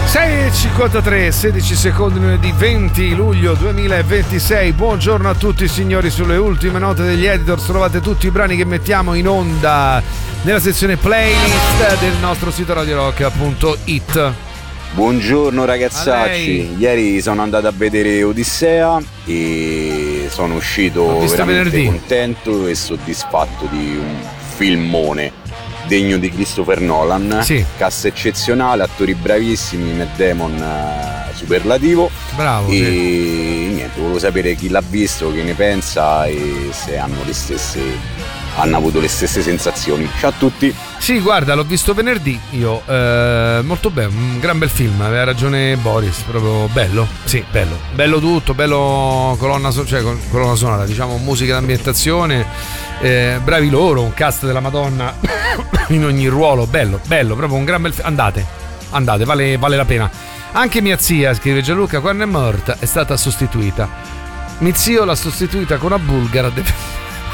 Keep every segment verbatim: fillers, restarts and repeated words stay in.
sei e cinquantatré, sedici secondi, lunedì venti luglio duemilaventisei. Buongiorno a tutti signori. Sulle ultime note degli editors trovate tutti i brani che mettiamo in onda nella sezione playlist del nostro sito radiorock punto it. Buongiorno ragazzacci, ieri sono andato a vedere Odissea e sono uscito veramente venerdì. contento e soddisfatto di un filmone degno di Christopher Nolan. Sì. Cast eccezionale, attori bravissimi, Matt Damon uh, superlativo. Bravo. E sì. niente, volevo sapere chi l'ha visto, che ne pensa e se hanno le stesse hanno avuto le stesse sensazioni. Ciao a tutti. Sì, guarda, l'ho visto venerdì io, eh, molto bello, un gran bel film, aveva ragione Boris, proprio bello, sì, bello, bello tutto, bello colonna, so- cioè, colonna sonora, diciamo, musica d'ambientazione, eh, bravi loro, un cast della Madonna in ogni ruolo, bello, bello, proprio un gran bel film, andate, andate, vale, vale la pena. Anche mia zia, scrive Gianluca, quando è morta è stata sostituita, mio zio l'ha sostituita con una bulgara de-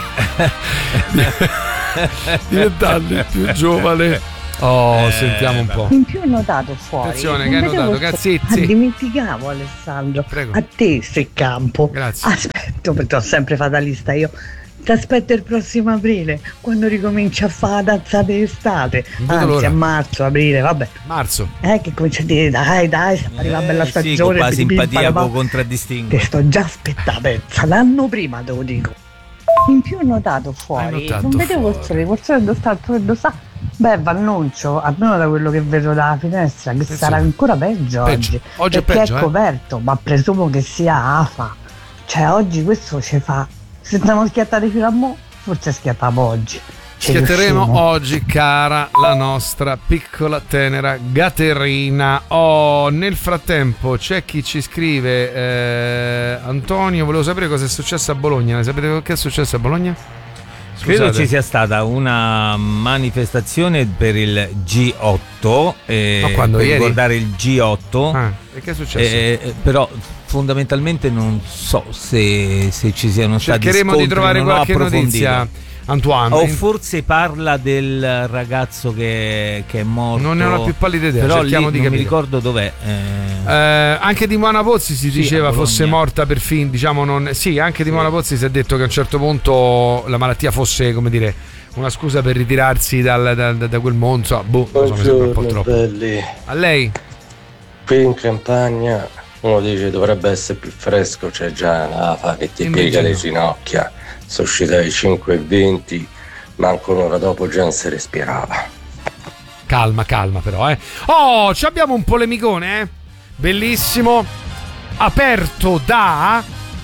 diventando più giovane. Oh, eh, sentiamo un po'. In più ho notato fuori. Attenzione, che hai notato, cazzizi. Ah, dimenticavo Alessandro. Prego. A te sei campo. Grazie. Aspetto, perché ho sempre fatalista io. Ti aspetto il prossimo aprile, quando ricomincia a fare la tazzata d'estate. Anzi, l'ora. a marzo, aprile, vabbè. Marzo. Eh, che comincia a dire, dai, dai, sta arriva eh, bella sì, stagione. con la simpatia con può contraddistinguere. Te sto già aspettando, l'anno prima te lo dico. In più ho notato fuori, notato non vedevo fuori. il sole, il sole dove sta, il sole dove sta. Beh, Vannuncio, almeno da quello che vedo dalla finestra, che Sì, sarà sì. ancora peggio, Peggio. oggi. Oggi è perché peggio, è eh. coperto, ma presumo che sia afa. Cioè, oggi questo ci fa. Se siamo schiattati fino a mo', forse schiattiamo oggi. Ci Schiatteremo riusciamo. oggi, cara la nostra piccola tenera Gaterina. Oh, nel frattempo c'è chi ci scrive, eh, Antonio, volevo sapere cosa è successo a Bologna. Ne sapete che è successo a Bologna? Credo Scusate. ci sia stata una manifestazione per il G otto, eh, Ma quando, per ieri? ricordare il G otto. Ah, e che è successo? Eh, però fondamentalmente non so se, se ci siano stati Cercheremo scontri, di trovare non ho qualche approfondito. notizia, Antoine. O forse parla del ragazzo che, che è morto. Non ne ho la più pallida idea, però cerchiamo lì di non capire. mi ricordo dov'è. Eh, Eh, anche di Moana Pozzi si Sì, diceva a Bologna. fosse morta per fin, diciamo non. Sì, anche di Moana Pozzi si è detto che a un certo punto la malattia fosse, come dire, una scusa per ritirarsi dal, da, da, da quel mondo. So, boh, non so, mi sembra un po' troppo. Belli. A lei? Qui in campagna uno dice dovrebbe essere più fresco, c'è già l'afa che ti Invece piega no. le ginocchia. Sono uscite alle cinque e venti, manco un'ora dopo già non si respirava. Calma, calma però, eh. Oh, ci abbiamo un polemicone, eh. Bellissimo. Aperto da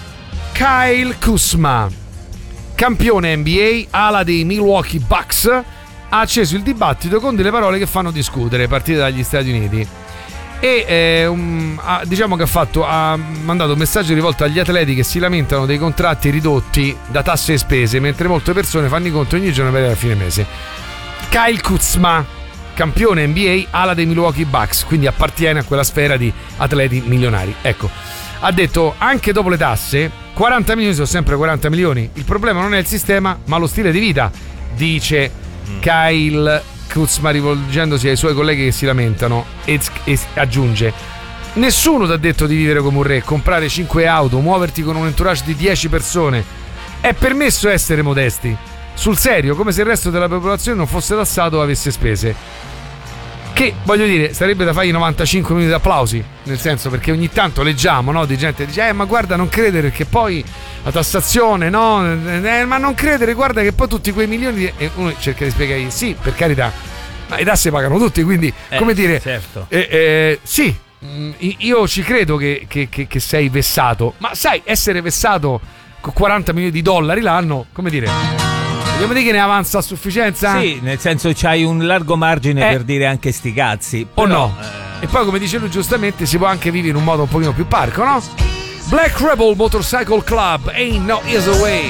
Kyle Kuzma, campione N B A, ala dei Milwaukee Bucks, ha acceso il dibattito con delle parole che fanno discutere, partite dagli Stati Uniti. E eh, um, ha, diciamo che ha fatto ha mandato un messaggio rivolto agli atleti che si lamentano dei contratti ridotti da tasse e spese, mentre molte persone fanno i conti ogni giorno per arrivare a fine mese. Kyle Kuzma, campione N B A, ala dei Milwaukee Bucks, quindi appartiene a quella sfera di atleti milionari. Ecco, ha detto anche dopo le tasse quaranta milioni sono sempre quaranta milioni, il problema non è il sistema ma lo stile di vita, dice mm. Kyle Kuzma rivolgendosi ai suoi colleghi che si lamentano, e, e aggiunge: nessuno ti ha detto di vivere come un re, comprare cinque auto, muoverti con un entourage di dieci persone. È permesso essere modesti, sul serio, come se il resto della popolazione non fosse tassato o avesse spese. Che, voglio dire, sarebbe da fargli novantacinque minuti di applausi, nel senso, perché ogni tanto leggiamo, no, di gente che dice eh ma guarda non credere che poi la tassazione, no, eh, ma non credere, guarda che poi tutti quei milioni, e uno cerca di spiegare sì, per carità, ma le tasse pagano tutti, quindi eh, come dire, certo. eh, eh, sì, io ci credo che, che, che, che sei vessato, ma sai, essere vessato con quaranta milioni di dollari l'anno, come dire, vogliamo dire che ne avanza a sufficienza? Sì, nel senso c'hai un largo margine Eh. per dire anche sti cazzi. O però, no? eh, E poi, come dice lui giustamente, si può anche vivere in un modo un pochino più parco, no? Black Rebel Motorcycle Club, Ain't No Easy Way.